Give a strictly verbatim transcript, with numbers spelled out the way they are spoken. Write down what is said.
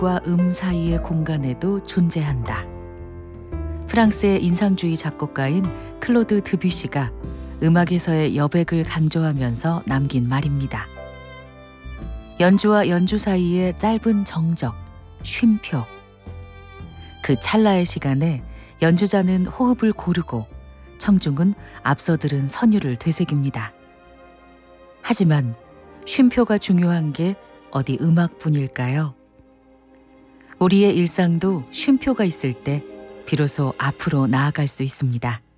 음악과 음 사이의 공간에도 존재한다. 프랑스의 인상주의 작곡가인 클로드 드뷔시가 음악에서의 여백을 강조하면서 남긴 말입니다. 연주와 연주 사이의 짧은 정적, 쉼표. 그 찰나의 시간에 연주자는 호흡을 고르고 청중은 앞서 들은 선율을 되새깁니다. 하지만 쉼표가 중요한 게 어디 음악뿐일까요? 우리의 일상도 쉼표가 있을 때 비로소 앞으로 나아갈 수 있습니다.